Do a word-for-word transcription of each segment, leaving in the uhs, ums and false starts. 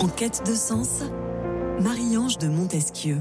En quête de sens, Marie-Ange de Montesquieu.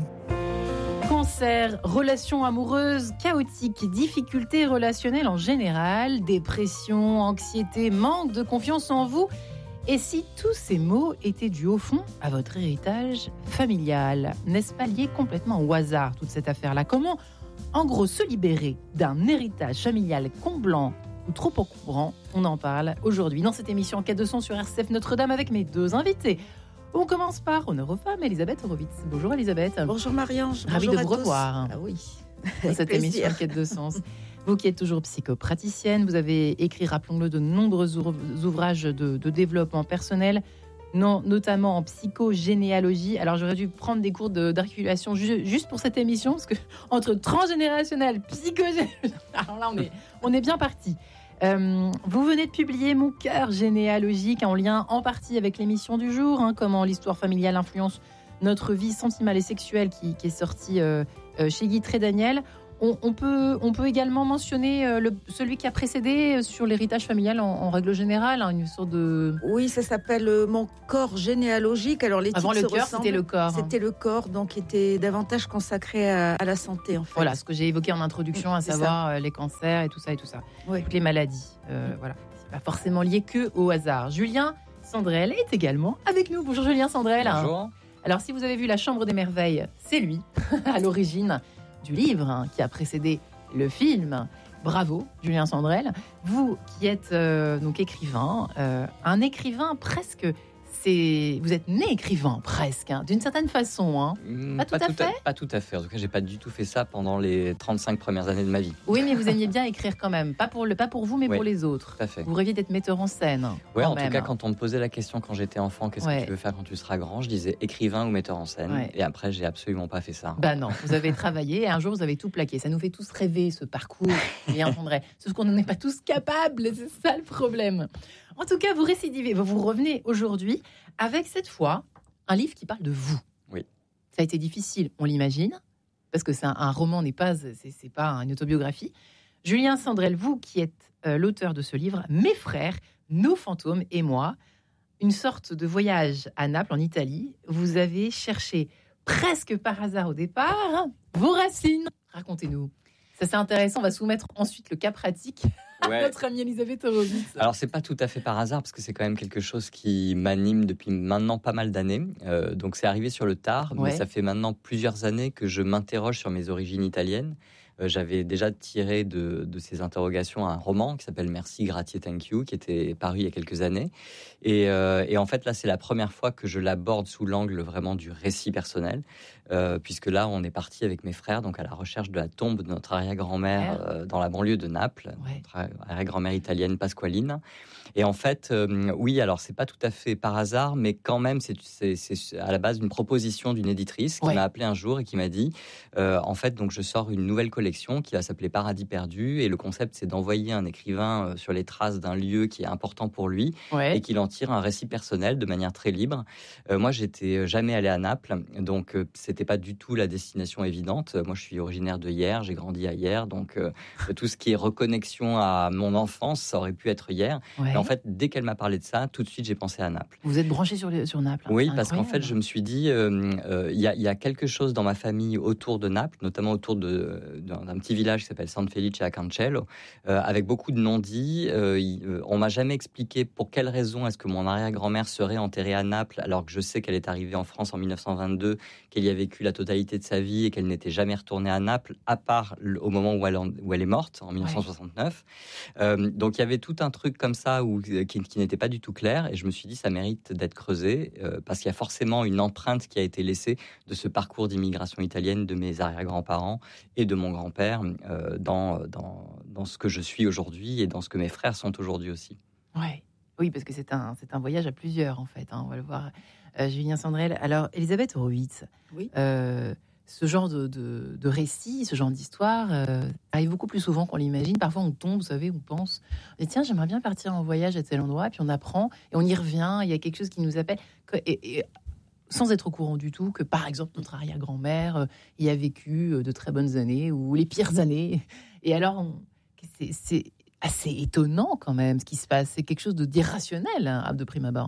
Cancer, relations amoureuses chaotiques, difficultés relationnelles en général, dépression, anxiété, manque de confiance en vous. Et si tous ces mots étaient dus au fond à votre héritage familial, n'est-ce pas lié complètement au hasard, toute cette affaire-là ? Comment, en gros, se libérer d'un héritage familial comblant ou trop encombrant ? On en parle aujourd'hui dans cette émission En quête de sens sur R C F Notre-Dame avec mes deux invités. On commence par honneur aux femmes, Elisabeth Horowitz. Bonjour Elisabeth. Bonjour Marie-Ange. Ravie Bonjour de vous revoir. Ah oui. Dans cette plaisir. émission En quête de sens. Vous qui êtes toujours psychopraticienne, vous avez écrit, rappelons-le, de nombreux ouvrages de, de développement personnel, non, notamment en psychogénéalogie. Alors j'aurais dû prendre des cours de, d'articulation ju- juste pour cette émission, parce que entre transgénérationnel, psychogénéalogie, alors là on est, on est bien parti. Euh, vous venez de publier Mon cœur généalogique, en lien en partie avec l'émission du jour, hein, comment l'histoire familiale influence notre vie sentimentale et sexuelle, qui, qui est sortie euh, euh, chez Guy Trédaniel. On, on, peut, on peut également mentionner euh, le, celui qui a précédé sur l'héritage familial en, en règle générale, hein, une sorte de... Oui, ça s'appelle euh, Mon corps généalogique. Alors, les Avant le titres se cœur, ressemblent. c'était le corps. C'était le corps, donc était davantage consacré à, à la santé, en fait. Voilà, ce que j'ai évoqué en introduction, à C'est savoir euh, les cancers et tout ça et tout ça. Oui. Toutes les maladies. Euh, voilà, c'est pas forcément lié que au hasard. Julien Sandrel est également avec nous. Bonjour Julien Sandrel. Bonjour. Alors, si vous avez vu La Chambre des Merveilles, c'est lui, à l'origine du livre, hein, qui a précédé le film. Bravo, Julien Sandrel. Vous qui êtes euh, donc écrivain, euh, un écrivain presque, c'est... vous êtes né écrivain presque, hein, d'une certaine façon. Hein. Mmh, Pas tout à fait Pas tout à fait. En tout cas, j'ai pas du tout fait ça pendant les trente-cinq premières années de ma vie. Oui, mais vous aimiez bien écrire quand même. Pas pour, le, pas pour vous, mais Oui, pour les autres. Tout à fait. Vous rêviez d'être metteur en scène. Ouais, quand en même. tout cas, quand on me posait la question quand j'étais enfant, qu'est-ce Ouais. que tu veux faire quand tu seras grand, je disais écrivain ou metteur en scène. Ouais. Et après, j'ai absolument pas fait ça. Bah non, vous avez travaillé et un jour vous avez tout plaqué. Ça nous fait tous rêver, ce parcours, Julien Sandrel. Sauf qu'on n'en est pas tous capables, c'est ça le problème. En tout cas, vous récidivez, vous revenez aujourd'hui avec cette fois un livre qui parle de vous. Oui. Ça a été difficile, on l'imagine, parce que c'est un, un roman, n'est pas, c'est, c'est pas une autobiographie. Julien Sandrel, vous qui êtes euh, l'auteur de ce livre, Mes frères, nos fantômes et moi, une sorte de voyage à Naples, en Italie. Vous avez cherché, presque par hasard au départ, vos racines. Racontez-nous. Ça, c'est intéressant. On va soumettre ensuite le cas pratique Ouais. à notre amie Elisabeth Horowitz. Alors, c'est pas tout à fait par hasard, parce que c'est quand même quelque chose qui m'anime depuis maintenant pas mal d'années. Euh, donc, c'est arrivé sur le tard, Ouais. mais ça fait maintenant plusieurs années que je m'interroge sur mes origines italiennes. Euh, j'avais déjà tiré de, de ces interrogations un roman qui s'appelle Merci, Grazie, Thank You, qui était paru il y a quelques années. Et, euh, et en fait, là, c'est la première fois que je l'aborde sous l'angle vraiment du récit personnel, euh, puisque là, on est parti avec mes frères, donc à la recherche de la tombe de notre arrière-grand-mère euh, dans la banlieue de Naples, Ouais. notre arrière-grand-mère italienne Pasqualine. Et en fait, euh, oui, alors c'est pas tout à fait par hasard, mais quand même, c'est, c'est, c'est à la base une proposition d'une éditrice qui Ouais. m'a appelé un jour et qui m'a dit, euh, en fait, donc je sors une nouvelle collection qui va s'appeler Paradis perdu, et le concept, c'est d'envoyer un écrivain euh, sur les traces d'un lieu qui est important pour lui, Ouais. et qu'il en tire un récit personnel de manière très libre. Euh, moi, j'étais jamais allé à Naples, donc euh, c'était pas du tout la destination évidente. Moi, je suis originaire de Hyères, j'ai grandi à Hyères, donc euh, tout ce qui est reconnexion à mon enfance, ça aurait pu être Hyères. Ouais. Et en fait, dès qu'elle m'a parlé de ça, tout de suite, j'ai pensé à Naples. Vous êtes branché sur, les- sur Naples. Oui, C'est parce qu'en fait, incroyable. je me suis dit, il euh, euh, y, a, y a quelque chose dans ma famille autour de Naples, notamment autour de, d'un, d'un petit village qui s'appelle San Felice a Cancello, euh, avec beaucoup de non-dits. Euh, y, euh, on m'a jamais expliqué pour quelle raison est-ce que mon arrière-grand-mère serait enterrée à Naples, alors que je sais qu'elle est arrivée en France en dix-neuf cent vingt-deux, qu'elle y a vécu la totalité de sa vie et qu'elle n'était jamais retournée à Naples, à part au moment où elle, en, où elle est morte, en dix-neuf cent soixante-neuf. Ouais. Euh, donc, il y avait tout un truc comme ça où, qui, qui n'était pas du tout clair, et je me suis dit, ça mérite d'être creusé, euh, parce qu'il y a forcément une empreinte qui a été laissée de ce parcours d'immigration italienne de mes arrière-grands-parents et de mon grand-père euh, dans, dans, dans ce que je suis aujourd'hui et dans ce que mes frères sont aujourd'hui aussi. Ouais. Oui, parce que c'est un, c'est un voyage à plusieurs, en fait. Hein, on va le voir. Euh, Julien Sandrel. Alors, Elisabeth Horowitz, Oui. euh, ce genre de, de, de récit, ce genre d'histoire euh, arrive beaucoup plus souvent qu'on l'imagine. Parfois, on tombe, vous savez, on pense, on dit, tiens, j'aimerais bien partir en voyage à tel endroit, puis on apprend, et on y revient, il y a quelque chose qui nous appelle. Et, et, sans être au courant du tout que, par exemple, notre arrière-grand-mère euh, y a vécu euh, de très bonnes années, ou les pires années. Et alors, on, c'est, c'est assez étonnant quand même ce qui se passe. C'est quelque chose de d'irrationnel, hein, de prime abord.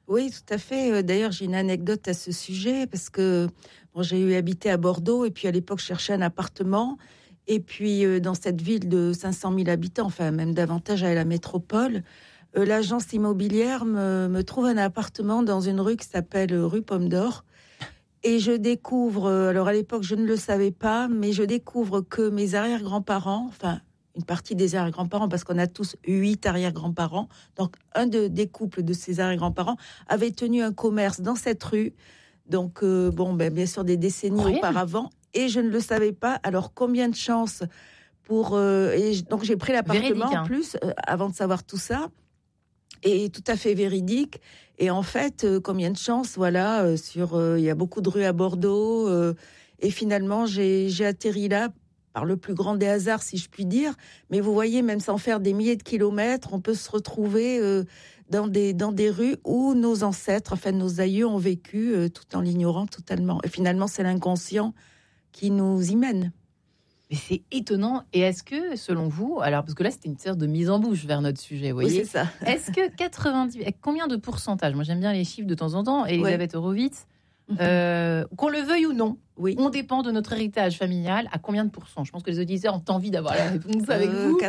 Oui, tout à fait. D'ailleurs, j'ai une anecdote à ce sujet parce que bon, j'ai eu habité à Bordeaux et puis à l'époque, je cherchais un appartement. Et puis, euh, dans cette ville de cinq cent mille habitants, enfin même davantage à la métropole, euh, l'agence immobilière me, me trouve un appartement dans une rue qui s'appelle rue Pomme d'Or. Et je découvre, euh, alors à l'époque, je ne le savais pas, mais je découvre que mes arrière-grands-parents, enfin une partie des arrière-grands-parents, parce qu'on a tous huit arrière-grands-parents, donc un de, des couples de ces arrière-grands-parents avait tenu un commerce dans cette rue. Donc, euh, bon, ben, bien sûr, des décennies Incroyable. auparavant. Et je ne le savais pas. Alors, combien de chances pour... Euh, et j- donc, j'ai pris l'appartement Véridique, hein. en plus, euh, avant de savoir tout ça. Et tout à fait véridique. Et en fait, euh, combien de chances, voilà, euh, sur... euh, il y a beaucoup de rues à Bordeaux. euh, et finalement, j'ai, j'ai atterri là par le plus grand des hasards, si je puis dire. Mais vous voyez, même sans faire des milliers de kilomètres, on peut se retrouver... euh, dans des, dans des rues où nos ancêtres, enfin nos aïeux ont vécu euh, tout en l'ignorant totalement. Et finalement, c'est l'inconscient qui nous y mène. Mais c'est étonnant. Et est-ce que, selon vous, alors parce que là c'était une sorte de mise en bouche vers notre sujet, vous Oui, voyez, c'est ça. est-ce que quatre-vingt-dix, combien de pourcentage, moi j'aime bien les chiffres de temps en temps, Elisabeth Horowitz, Mhm. euh, qu'on le veuille ou non, Oui. on dépend de notre héritage familial à combien de pourcents? Je pense que les auditeurs ont envie d'avoir la réponse avec Euh, vous.